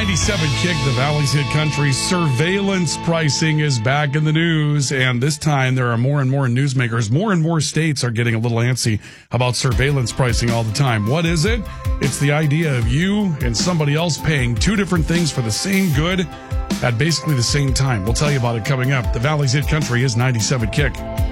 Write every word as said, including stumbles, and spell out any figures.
ninety-seven Kick, the Valley's Hit Country. Surveillance pricing is back in the news, and this time there are more and more newsmakers. More and more states are getting a little antsy about surveillance pricing all the time. What is it? It's the idea of you and somebody else paying two different things for the same good at basically the same time. We'll tell you about it coming up. The Valley's Hit Country is ninety-seven Kick.